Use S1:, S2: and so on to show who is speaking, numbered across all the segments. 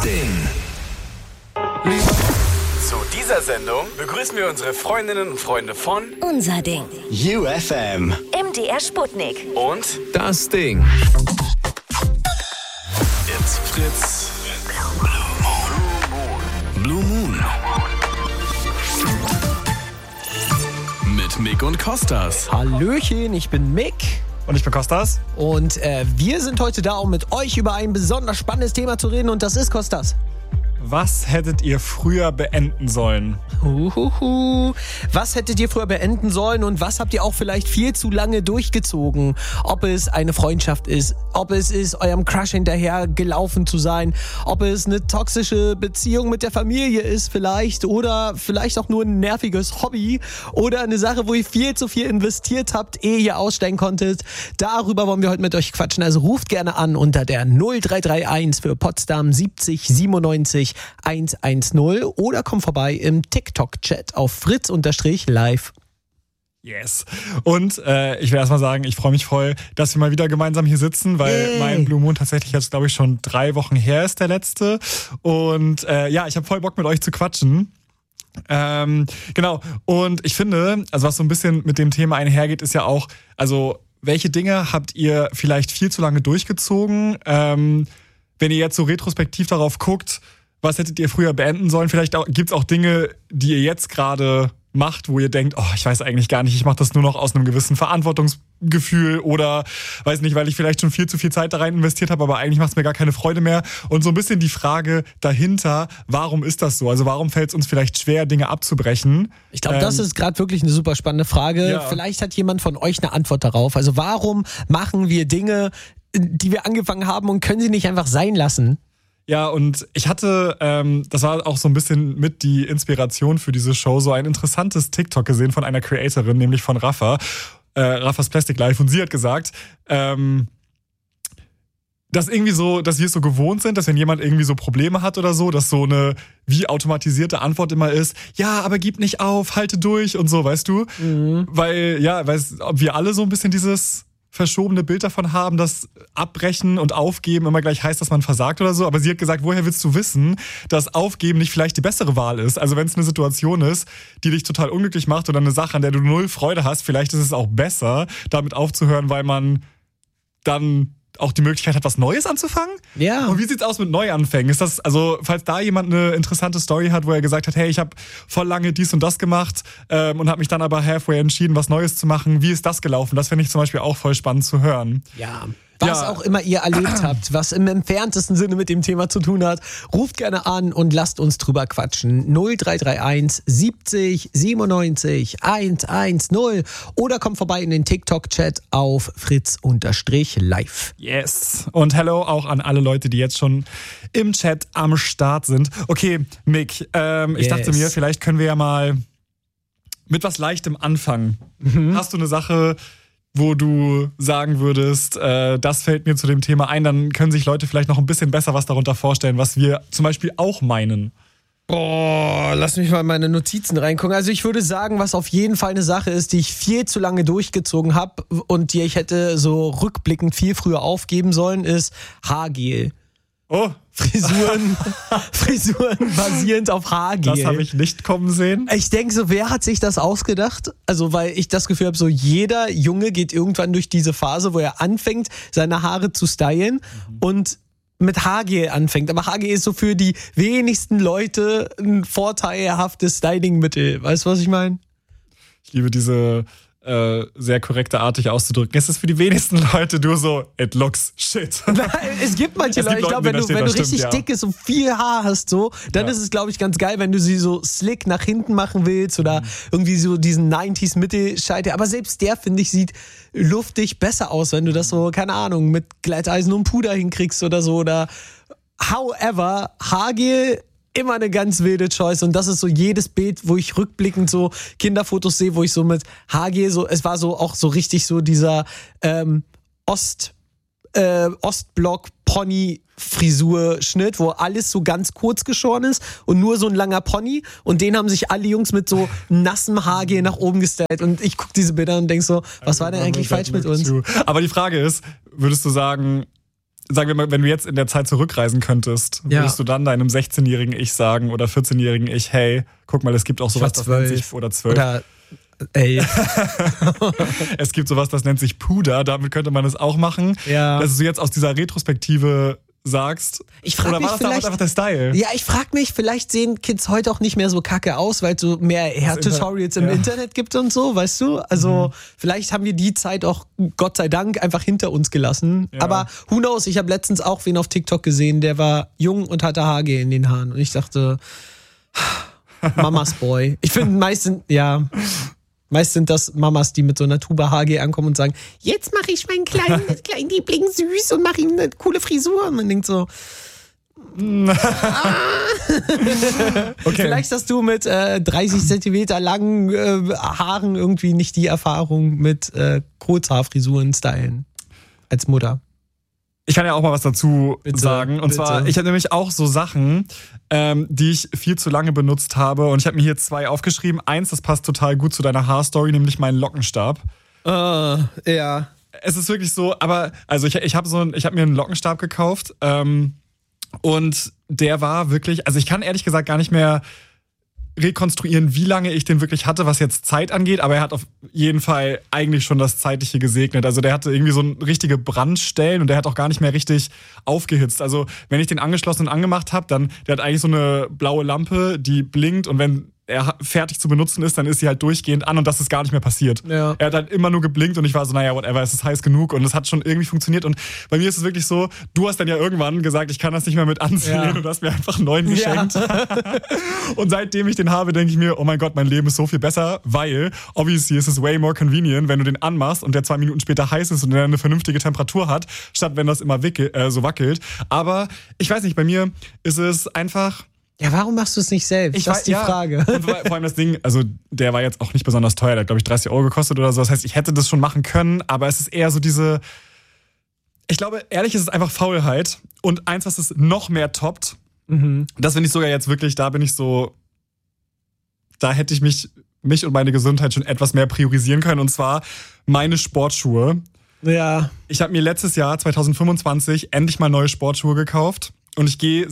S1: Ding.
S2: Zu dieser Sendung begrüßen wir unsere Freundinnen und Freunde von
S3: Unser Ding.
S1: UFM.
S3: MDR Sputnik.
S2: und
S1: Das Ding.
S2: It's Fritz.
S1: Blue Moon. Mit Mick und Kostas.
S4: Hallöchen, ich bin Mick.
S5: Und ich bin Kostas.
S4: Und wir sind heute da, um mit euch über ein besonders spannendes Thema zu reden. Und das ist, Kostas,
S5: Was hättet ihr früher beenden sollen?
S4: Was hättet ihr früher beenden sollen und was habt ihr auch vielleicht viel zu lange durchgezogen? Ob es eine Freundschaft ist, ob es ist, eurem Crush hinterher gelaufen zu sein, ob es eine toxische Beziehung mit der Familie ist vielleicht oder vielleicht auch nur ein nerviges Hobby oder eine Sache, wo ihr viel zu viel investiert habt, ehe ihr aussteigen konntet. Darüber wollen wir heute mit euch quatschen. Also ruft gerne an unter der 0331 für Potsdam 70 97 110 oder kommt vorbei im TikTok-Chat auf fritz_live.
S5: Yes. Und ich will erstmal sagen, ich freue mich voll, dass wir mal wieder gemeinsam hier sitzen, weil mein Blue Moon tatsächlich jetzt, glaube ich, schon 3 Wochen her ist, der letzte. Und ich habe voll Bock, mit euch zu quatschen. Genau. Und ich finde, also was so ein bisschen mit dem Thema einhergeht, ist ja auch, also welche Dinge habt ihr vielleicht viel zu lange durchgezogen? Wenn ihr jetzt so retrospektiv darauf guckt, was hättet ihr früher beenden sollen? Vielleicht gibt's auch Dinge, die ihr jetzt gerade macht, wo ihr denkt, oh, ich weiß eigentlich gar nicht, ich mache das nur noch aus einem gewissen Verantwortungsgefühl oder weiß nicht, weil ich vielleicht schon viel zu viel Zeit da rein investiert habe, aber eigentlich macht es mir gar keine Freude mehr. Und so ein bisschen die Frage dahinter, warum ist das so? Also warum fällt es uns vielleicht schwer, Dinge abzubrechen?
S4: Ich glaube, das ist gerade wirklich eine super spannende Frage.
S5: Ja.
S4: Vielleicht hat jemand von euch eine Antwort darauf. Also warum machen wir Dinge, die wir angefangen haben und können sie nicht einfach sein lassen?
S5: Ja, und ich hatte, das war auch so ein bisschen mit die Inspiration für diese Show, so ein interessantes TikTok gesehen von einer Creatorin, nämlich von Rafa, Rafas Plastic Life. Und sie hat gesagt, dass irgendwie so, dass wir es so gewohnt sind, dass wenn jemand irgendwie so Probleme hat oder so, dass so eine wie automatisierte Antwort immer ist, ja, aber gib nicht auf, halte durch und so, weißt du? Weil wir alle so ein bisschen dieses verschobene Bild davon haben, dass Abbrechen und Aufgeben immer gleich heißt, dass man versagt oder so. Aber sie hat gesagt, woher willst du wissen, dass Aufgeben nicht vielleicht die bessere Wahl ist? Also wenn es eine Situation ist, die dich total unglücklich macht oder eine Sache, an der du null Freude hast, vielleicht ist es auch besser, damit aufzuhören, weil man dann auch die Möglichkeit hat, was Neues anzufangen?
S4: Ja.
S5: Und wie sieht's aus mit Neuanfängen? Ist das, also, falls da jemand eine interessante Story hat, wo er gesagt hat, hey, ich habe voll lange dies und das gemacht und habe mich dann aber halfway entschieden, was Neues zu machen. Wie ist das gelaufen? Das fände ich zum Beispiel auch voll spannend zu hören.
S4: Ja. Was auch immer ihr erlebt habt, was im entferntesten Sinne mit dem Thema zu tun hat, ruft gerne an und lasst uns drüber quatschen. 0331 70 97 110 oder kommt vorbei in den TikTok-Chat auf fritz_live.
S5: Yes. Und hello auch an alle Leute, die jetzt schon im Chat am Start sind. Okay, Mick, ich dachte mir, vielleicht können wir ja mal mit was Leichtem anfangen. Hast du eine Sache, wo du sagen würdest, das fällt mir zu dem Thema ein, dann können sich Leute vielleicht noch ein bisschen besser was darunter vorstellen, was wir zum Beispiel auch meinen.
S4: Boah, lass mich mal in meine Notizen reingucken. Also ich würde sagen, was auf jeden Fall eine Sache ist, die ich viel zu lange durchgezogen habe und die ich hätte so rückblickend viel früher aufgeben sollen, ist Haargel.
S5: Oh,
S4: Frisuren basierend auf Haargel.
S5: das habe ich nicht kommen sehen.
S4: Ich denke so, wer hat sich das ausgedacht? Also, weil ich das Gefühl habe, so jeder Junge geht irgendwann durch diese Phase, wo er anfängt, seine Haare zu stylen und mit Haargel anfängt. Aber Haargel ist so für die wenigsten Leute ein vorteilhaftes Stylingmittel. Weißt du, was ich meine?
S5: Ich liebe diese sehr korrekte Art, dich auszudrücken. Es ist für die wenigsten Leute nur so, it looks shit.
S4: Nein, es gibt manche Leute, ich glaube, wenn du richtig dick ist und viel Haar hast, so, dann ist es, glaube ich, ganz geil, wenn du sie so slick nach hinten machen willst oder irgendwie so diesen 90s Mittelscheitel. Aber selbst der, finde ich, sieht luftig besser aus, wenn du das so, keine Ahnung, mit Glätteisen und Puder hinkriegst oder so. Oder however, Haargel immer eine ganz wilde Choice und das ist so jedes Bild, wo ich rückblickend so Kinderfotos sehe, wo ich so mit Haargel so, es war so auch so richtig so dieser Ostblock-Pony-Frisur-Schnitt, wo alles so ganz kurz geschoren ist und nur so ein langer Pony und den haben sich alle Jungs mit so nassem Haargel nach oben gestylt und ich gucke diese Bilder und denk so, was war denn eigentlich falsch mit uns?
S5: Aber die Frage ist, würdest du sagen, sagen wir mal, wenn du jetzt in der Zeit zurückreisen könntest, würdest du dann deinem 16-jährigen Ich sagen oder 14-jährigen Ich, hey, guck mal, es gibt auch sowas, das nennt sich, oder 12.
S4: Oder 11.
S5: Es gibt sowas, das nennt sich Puder, damit könnte man es auch machen.
S4: Ja.
S5: Dass du jetzt aus dieser Retrospektive sagst. Oder war das damals einfach der Style?
S4: Ja, ich frage mich, vielleicht sehen Kids heute auch nicht mehr so kacke aus, weil es so mehr Hair-Tutorials im Internet gibt und so, weißt du? Also vielleicht haben wir die Zeit auch, Gott sei Dank, einfach hinter uns gelassen. Ja. Aber who knows, ich habe letztens auch wen auf TikTok gesehen, der war jung und hatte Haargel in den Haaren. Und ich dachte, Mamas Boy. Ich finde meist sind das Mamas, die mit so einer Tube Haargel ankommen und sagen, jetzt mache ich meinen kleinen Liebling süß und mache ihm eine coole Frisur. Und man denkt so, okay. Vielleicht hast du mit 30 Zentimeter langen Haaren irgendwie nicht die Erfahrung mit Kurzhaarfrisuren stylen als Mutter.
S5: Ich kann ja auch mal was dazu sagen. Und zwar, ich habe nämlich auch so Sachen, die ich viel zu lange benutzt habe. Und ich habe mir hier 2 aufgeschrieben. 1, das passt total gut zu deiner Haarstory, nämlich meinen Lockenstab.
S4: Ja.
S5: Es ist wirklich so, aber also ich habe mir einen Lockenstab gekauft. Und der war wirklich, also ich kann ehrlich gesagt gar nicht mehr rekonstruieren, wie lange ich den wirklich hatte, was jetzt Zeit angeht, aber er hat auf jeden Fall eigentlich schon das Zeitliche gesegnet. Also der hatte irgendwie so richtige Brandstellen und der hat auch gar nicht mehr richtig aufgehitzt. Also wenn ich den angeschlossen und angemacht habe, dann, der hat eigentlich so eine blaue Lampe, die blinkt und wenn er fertig zu benutzen ist, dann ist sie halt durchgehend an und das ist gar nicht mehr passiert. Ja. Er hat halt immer nur geblinkt und ich war so, naja, whatever, es ist heiß genug und es hat schon irgendwie funktioniert und bei mir ist es wirklich so, du hast dann ja irgendwann gesagt, ich kann das nicht mehr mit ansehen und du hast mir einfach einen neuen geschenkt. Ja. Und seitdem ich den habe, denke ich mir, oh mein Gott, mein Leben ist so viel besser, weil obviously ist es way more convenient, wenn du den anmachst und der 2 Minuten später heiß ist und der eine vernünftige Temperatur hat, statt wenn das immer so wackelt. Aber ich weiß nicht, bei mir ist es einfach...
S4: Ja, warum machst du es nicht selbst? Das ist die Frage.
S5: Und vor allem das Ding, also der war jetzt auch nicht besonders teuer, der hat glaube ich 30 € gekostet oder so. Das heißt, ich hätte das schon machen können, aber es ist eher so diese, ich glaube, ehrlich ist es einfach Faulheit. Und eins, was es noch mehr toppt, das finde ich sogar jetzt wirklich, da bin ich so, da hätte ich mich und meine Gesundheit schon etwas mehr priorisieren können. Und zwar meine Sportschuhe.
S4: Ja.
S5: Ich habe mir letztes Jahr, 2025, endlich mal neue Sportschuhe gekauft. Und ich gehe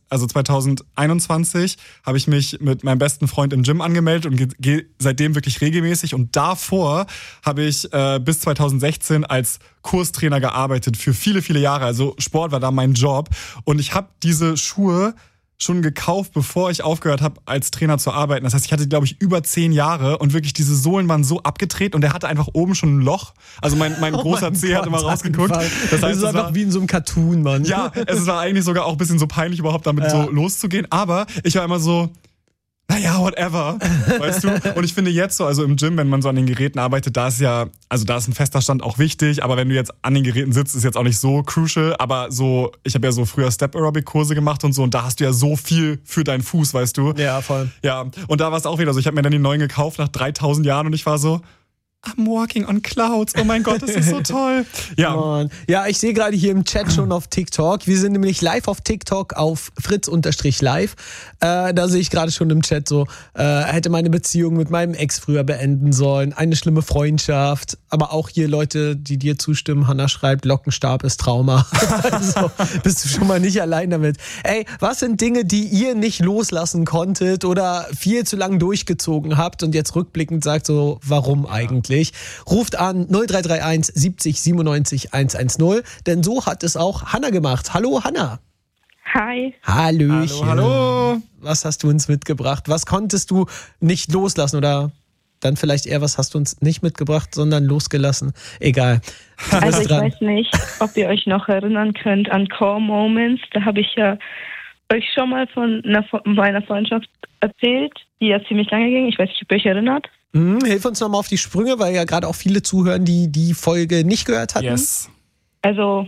S5: 2021 habe ich mich mit meinem besten Freund im Gym angemeldet und gehe seitdem wirklich regelmäßig. Und davor habe ich bis 2016 als Kurstrainer gearbeitet für viele, viele Jahre. Also Sport war da mein Job. Und ich habe diese Schuhe schon gekauft, bevor ich aufgehört habe, als Trainer zu arbeiten. Das heißt, ich hatte, glaube ich, über 10 Jahre und wirklich diese Sohlen waren so abgedreht und der hatte einfach oben schon ein Loch. Also mein großer Zeh hat immer rausgeguckt. Das heißt,
S4: es ist einfach wie in so einem Cartoon, Mann.
S5: Ja, es war eigentlich sogar auch ein bisschen so peinlich, überhaupt damit so loszugehen. Aber ich war immer so, naja, whatever, weißt du? Und ich finde jetzt so, also im Gym, wenn man so an den Geräten arbeitet, da ist ein fester Stand auch wichtig, aber wenn du jetzt an den Geräten sitzt, ist jetzt auch nicht so crucial, aber so, ich habe ja so früher Step-Aerobic-Kurse gemacht und so und da hast du ja so viel für deinen Fuß, weißt du?
S4: Ja, voll.
S5: Ja, und da war es auch wieder so, ich habe mir dann den neuen gekauft nach 3000 Jahren und ich war so, I'm walking on clouds. Oh mein Gott, das ist so toll. Ja.
S4: Mann. Ja, ich sehe gerade hier im Chat schon auf TikTok. Wir sind nämlich live auf TikTok auf fritz_live. Da sehe ich gerade schon im Chat so, hätte meine Beziehung mit meinem Ex früher beenden sollen. Eine schlimme Freundschaft. Aber auch hier Leute, die dir zustimmen. Hannah schreibt, Lockenstab ist Trauma. Also, bist du schon mal nicht allein damit. Ey, was sind Dinge, die ihr nicht loslassen konntet oder viel zu lang durchgezogen habt und jetzt rückblickend sagt so, warum eigentlich? Ruft an 0331 70 97 110, denn so hat es auch Hannah gemacht. Hallo Hannah.
S6: Hi.
S4: Hallöchen.
S5: Hallo.
S4: Was hast du uns mitgebracht? Was konntest du nicht loslassen oder dann vielleicht eher, was hast du uns nicht mitgebracht, sondern losgelassen? Egal.
S6: Also ich weiß nicht, ob ihr euch noch erinnern könnt an Core Moments. Da habe ich ja euch schon mal von meiner Freundschaft erzählt, die ja ziemlich lange ging. Ich weiß nicht, ob ihr euch erinnert.
S4: Hilf uns nochmal auf die Sprünge, weil ja gerade auch viele zuhören, die die Folge nicht gehört hatten.
S5: Yes.
S6: Also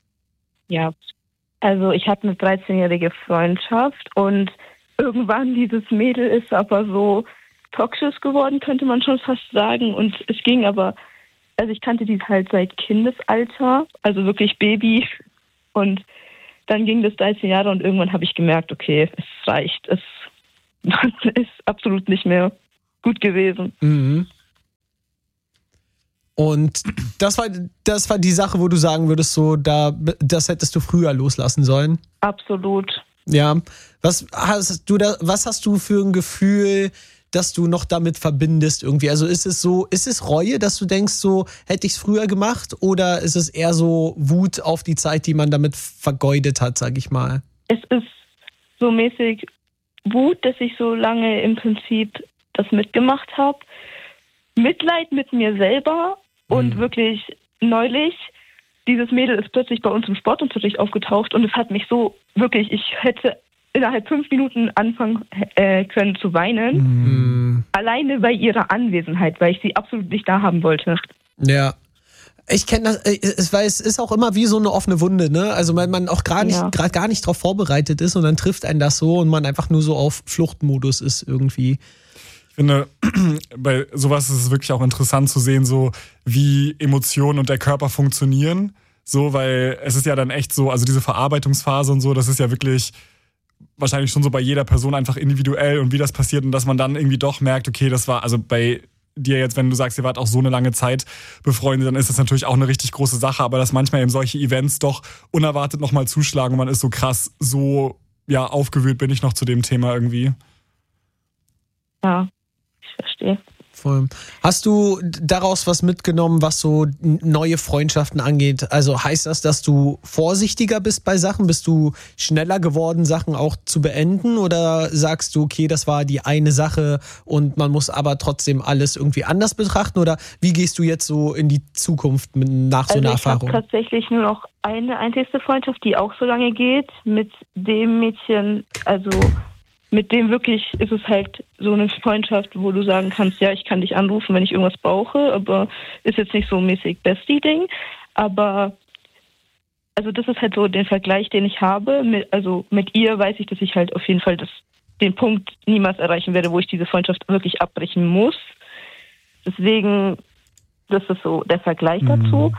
S6: ich hatte eine 13-jährige Freundschaft und irgendwann dieses Mädel ist aber so toxisch geworden, könnte man schon fast sagen. Und es ging aber, also ich kannte die halt seit Kindesalter, also wirklich Baby. Und dann ging das 13 Jahre und irgendwann habe ich gemerkt, okay, es reicht. Es ist absolut nicht mehr gut gewesen.
S4: Mhm. Und das war die Sache, wo du sagen würdest, so, das hättest du früher loslassen sollen.
S6: Absolut.
S4: Ja. Was hast du für ein Gefühl, dass du noch damit verbindest irgendwie? Also ist es Reue, dass du denkst, so hätte ich es früher gemacht, oder ist es eher so Wut auf die Zeit, die man damit vergeudet hat, sag ich mal?
S6: Es ist so mäßig Wut, dass ich so lange im Prinzip das mitgemacht habe. Mitleid mit mir selber und wirklich neulich, dieses Mädel ist plötzlich bei uns im Sportunterricht aufgetaucht und es hat mich so wirklich, ich hätte innerhalb 5 Minuten anfangen können zu weinen. Alleine bei ihrer Anwesenheit, weil ich sie absolut nicht da haben wollte.
S4: Ja. Ich kenne das, weil es ist auch immer wie so eine offene Wunde, ne? Also weil man auch gar nicht drauf vorbereitet ist und dann trifft einen das so und man einfach nur so auf Fluchtmodus ist irgendwie.
S5: Ich finde, bei sowas ist es wirklich auch interessant zu sehen, so wie Emotionen und der Körper funktionieren. So, weil es ist ja dann echt so, also diese Verarbeitungsphase und so, das ist ja wirklich wahrscheinlich schon so bei jeder Person einfach individuell und wie das passiert und dass man dann irgendwie doch merkt, okay, das war, also bei dir jetzt, wenn du sagst, ihr wart auch so eine lange Zeit befreundet, dann ist das natürlich auch eine richtig große Sache, aber dass manchmal eben solche Events doch unerwartet nochmal zuschlagen und man ist so krass, so ja aufgewühlt bin ich noch zu dem Thema irgendwie.
S6: Ja, ich verstehe.
S4: Voll. Hast du daraus was mitgenommen, was so neue Freundschaften angeht? Also heißt das, dass du vorsichtiger bist bei Sachen? Bist du schneller geworden, Sachen auch zu beenden? Oder sagst du, okay, das war die eine Sache und man muss aber trotzdem alles irgendwie anders betrachten? Oder wie gehst du jetzt so in die Zukunft nach so einer Erfahrung?
S6: Ich habe tatsächlich nur noch eine einzigste Freundschaft, die auch so lange geht. Mit dem Mädchen, also mit dem wirklich ist es halt so eine Freundschaft, wo du sagen kannst, ja, ich kann dich anrufen, wenn ich irgendwas brauche, aber ist jetzt nicht so mäßig Bestie-Ding. Aber also das ist halt so der Vergleich, den ich habe. Mit ihr weiß ich, dass ich halt auf jeden Fall den Punkt niemals erreichen werde, wo ich diese Freundschaft wirklich abbrechen muss. Deswegen, das ist so der Vergleich dazu.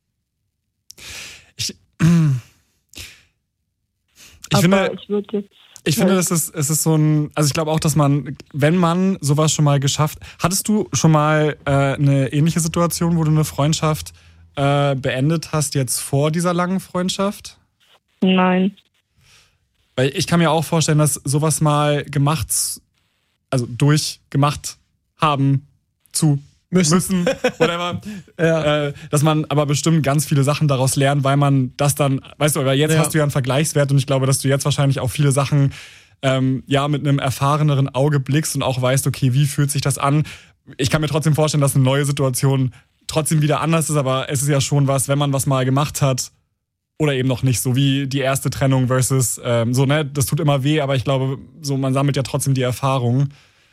S5: Ich finde, es ist so ein, also ich glaube auch, dass man, wenn man sowas schon mal geschafft, hattest du schon mal eine ähnliche Situation, wo du eine Freundschaft beendet hast, jetzt vor dieser langen Freundschaft?
S6: Nein.
S5: Weil ich kann mir auch vorstellen, dass sowas mal gemacht haben zu müssen whatever. Ja. Dass man aber bestimmt ganz viele Sachen daraus lernt, weil man das dann, weißt du, aber jetzt hast du ja einen Vergleichswert und ich glaube, dass du jetzt wahrscheinlich auch viele Sachen mit einem erfahreneren Auge blickst und auch weißt, okay, wie fühlt sich das an? Ich kann mir trotzdem vorstellen, dass eine neue Situation trotzdem wieder anders ist, aber es ist ja schon was, wenn man was mal gemacht hat oder eben noch nicht, so wie die erste Trennung versus das tut immer weh, aber ich glaube, so man sammelt ja trotzdem die Erfahrung.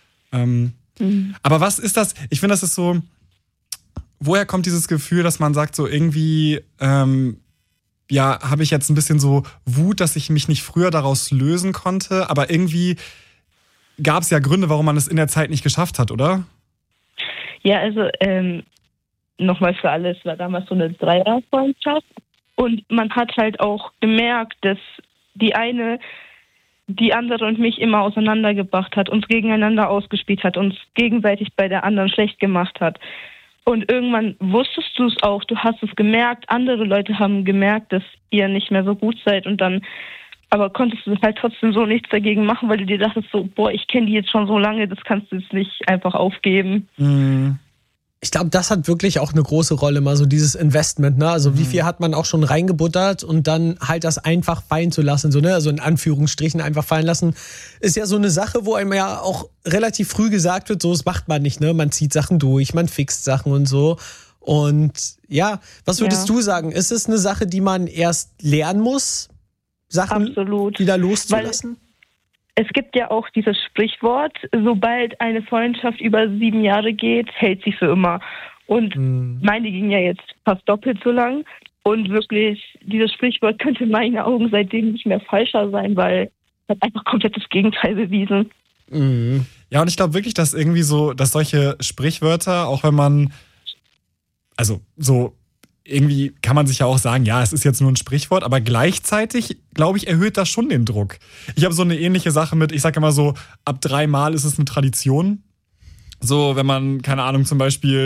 S5: Aber was ist das? Ich finde, das ist so, woher kommt dieses Gefühl, dass man sagt, so irgendwie, habe ich jetzt ein bisschen so Wut, dass ich mich nicht früher daraus lösen konnte, aber irgendwie gab es ja Gründe, warum man es in der Zeit nicht geschafft hat, oder?
S6: Ja, also nochmal für alle, es war damals so eine Dreierfreundschaft und man hat halt auch gemerkt, dass die andere und mich immer auseinandergebracht hat, uns gegeneinander ausgespielt hat, uns gegenseitig bei der anderen schlecht gemacht hat. Und irgendwann wusstest du es auch, du hast es gemerkt, andere Leute haben gemerkt, dass ihr nicht mehr so gut seid und dann, aber konntest du halt trotzdem so nichts dagegen machen, weil du dir dachtest so, boah, ich kenne die jetzt schon so lange, das kannst du jetzt nicht einfach aufgeben.
S4: Ich glaube, das hat wirklich auch eine große Rolle, mal so dieses Investment, ne? Also wie viel hat man auch schon reingebuttert und dann halt das einfach fallen zu lassen, so, ne? Also in Anführungsstrichen einfach fallen lassen, ist ja so eine Sache, wo einem ja auch relativ früh gesagt wird, so, das macht man nicht, ne? Man zieht Sachen durch, man fixt Sachen und so. Und ja, was würdest du sagen? Ist es eine Sache, die man erst lernen muss, Sachen wieder loszulassen?
S6: Es gibt ja auch dieses Sprichwort, sobald eine Freundschaft über 7 Jahre geht, hält sie für immer. Und meine ging ja jetzt fast doppelt so lang. Und wirklich, dieses Sprichwort könnte in meinen Augen seitdem nicht mehr falscher sein, weil es hat einfach komplett das Gegenteil bewiesen.
S5: Ja, und ich glaube wirklich, dass irgendwie so, dass solche Sprichwörter, auch wenn man, also so, irgendwie kann man sich ja auch sagen, ja, es ist jetzt nur ein Sprichwort, aber gleichzeitig, glaube ich, erhöht das schon den Druck. Ich habe so eine ähnliche Sache mit, ich sage immer so, ab 3 Mal ist es eine Tradition. So, wenn man, keine Ahnung, zum Beispiel